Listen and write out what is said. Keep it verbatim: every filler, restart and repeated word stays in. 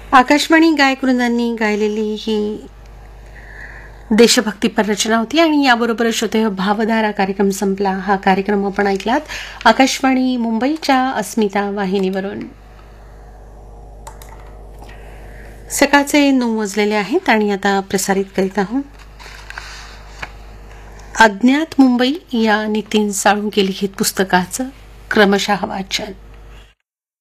आकाशवाणी गायकवृंदांनी गायलेली ही देशभक्तीपर रचना होती आणि याबरोबरच श्रोते भावधारा कार्यक्रम संपला. हा कार्यक्रम आपण ऐकलात आकाशवाणी मुंबईच्या अस्मिता वाहिनीवरून. सकाळचे नऊ वाजलेले आहेत आणि आता प्रसारित करीत आहोत अज्ञात मुंबई या नितीन साळुंके लिखित पुस्तकाचं क्रमशः वाचन.